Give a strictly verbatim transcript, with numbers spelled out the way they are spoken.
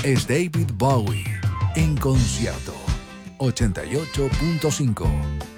es David Bowie en concierto. ochenta y ocho punto cinco